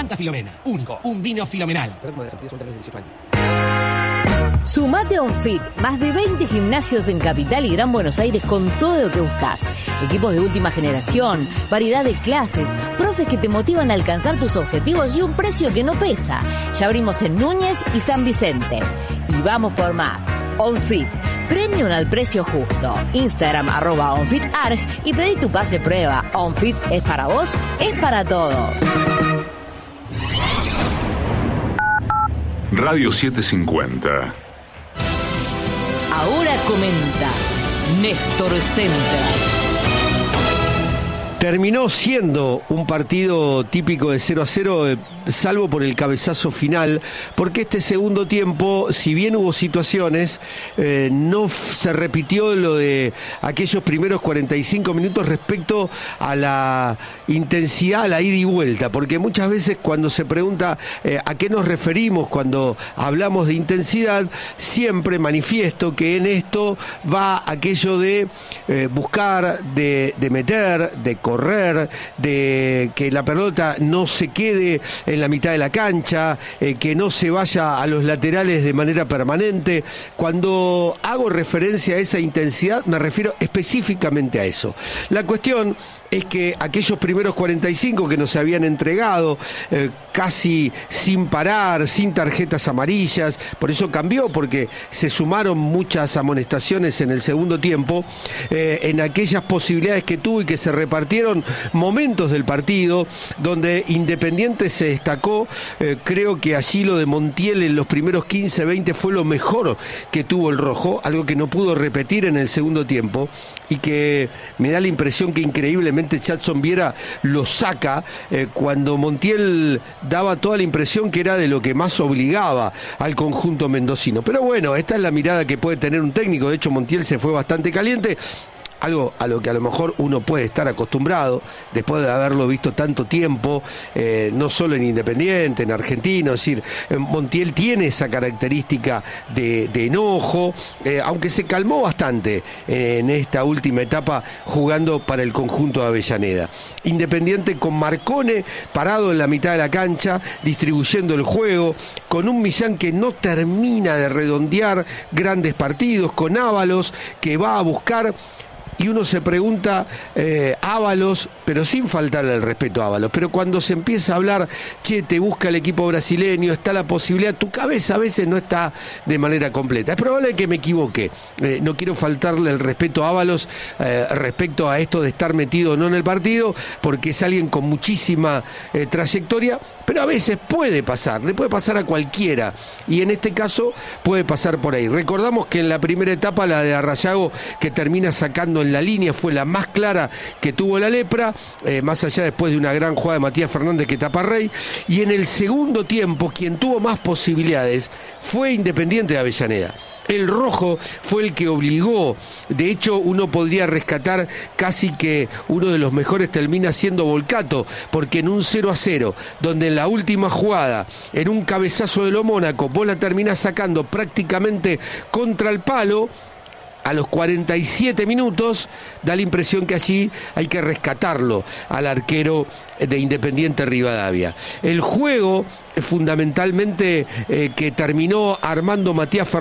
Santa Filomena, único, un vino filomenal. Sumate a OnFit, más de 20 gimnasios en Capital y Gran Buenos Aires con todo lo que buscas. Equipos de última generación, variedad de clases, profes que te motivan a alcanzar tus objetivos y un precio que no pesa. Ya abrimos en Núñez y San Vicente. Y vamos por más. OnFit, premium al precio justo. Instagram @OnFitArg y pedí tu pase prueba. OnFit es para vos, es para todos. Radio 750. Ahora comenta Néstor Centra. Terminó siendo un partido típico de 0-0, salvo por el cabezazo final, porque este segundo tiempo, si bien hubo situaciones, no se repitió lo de aquellos primeros 45 minutos respecto a la intensidad, a la ida y vuelta, porque muchas veces cuando se pregunta a qué nos referimos cuando hablamos de intensidad, siempre manifiesto que en esto va aquello de buscar, de meter, de correr, de que la pelota no se quede en la mitad de la cancha, que no se vaya a los laterales de manera permanente. Cuando hago referencia a esa intensidad, me refiero específicamente a eso. La cuestión es que aquellos primeros 45 que nos habían entregado casi sin parar, sin tarjetas amarillas, por eso cambió, porque se sumaron muchas amonestaciones en el segundo tiempo, en aquellas posibilidades que tuvo y que se repartieron momentos del partido, donde Independiente se destacó, creo que allí lo de Montiel en los primeros 15-20 fue lo mejor que tuvo el rojo, algo que no pudo repetir en el segundo tiempo, y que me da la impresión que increíblemente Jadson Viera lo saca cuando Montiel daba toda la impresión que era de lo que más obligaba al conjunto mendocino. Pero bueno, esta es la mirada que puede tener un técnico. De hecho, Montiel se fue bastante caliente, algo a lo que a lo mejor uno puede estar acostumbrado después de haberlo visto tanto tiempo, no solo en Independiente, en Argentino. Es decir, Montiel tiene esa característica de enojo, aunque se calmó bastante en esta última etapa jugando para el conjunto de Avellaneda. Independiente con Marcone parado en la mitad de la cancha, distribuyendo el juego, con un Millán que no termina de redondear grandes partidos, con Ábalos que va a buscar. Y uno se pregunta, Ábalos, pero sin faltar el respeto a Ábalos, pero cuando se empieza a hablar, te busca el equipo brasileño, está la posibilidad, tu cabeza a veces no está de manera completa. Es probable que me equivoque, no quiero faltarle el respeto a Ábalos respecto a esto de estar metido o no en el partido, porque es alguien con muchísima trayectoria, pero a veces puede pasar, le puede pasar a cualquiera, y en este caso puede pasar por ahí. Recordamos que en la primera etapa, la de Arrayago, que termina sacando en la línea, fue la más clara que tuvo la Lepra, más allá después de una gran jugada de Matías Fernández que tapa Rey, y en el segundo tiempo quien tuvo más posibilidades fue Independiente de Avellaneda. El rojo fue el que obligó, de hecho uno podría rescatar casi que uno de los mejores termina siendo Volcato, porque en un 0-0, donde en la última jugada, en un cabezazo de lo Mónaco, vos la terminás sacando prácticamente contra el palo, a los 47 minutos, da la impresión que allí hay que rescatarlo al arquero de Independiente Rivadavia. El juego fundamentalmente que terminó armando Matías Fernández